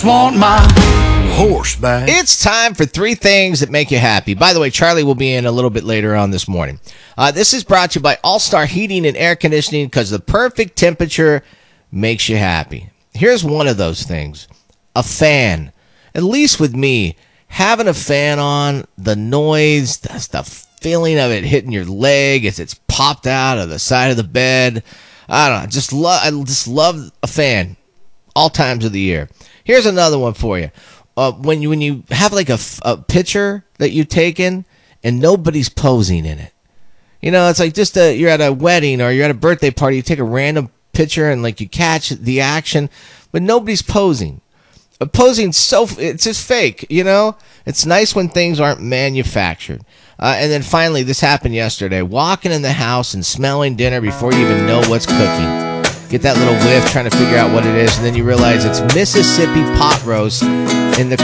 Want my horse back. It's time for 3 things that make you happy. By the way, Charlie will be in a little bit later on this morning. This is brought to you by All-Star Heating and Air Conditioning, because the perfect temperature makes you happy. Here's one of those things. A fan. At least with me, having a fan on, the noise, the feeling of it hitting your leg as it's popped out of the side of the bed. I don't know. I just love a fan all times of the year. Here's another one for you. When you have like a picture that you've taken and nobody's posing in it. You know, it's like just you're at a wedding or you're at a birthday party, you take a random picture and like you catch the action, but nobody's posing. Posing it's just fake, you know? It's nice when things aren't manufactured. And then finally, this happened yesterday. Walking in the house and smelling dinner before you even know what's cooking. Get that little whiff, trying to figure out what it is, and then you realize it's Mississippi pot roast in the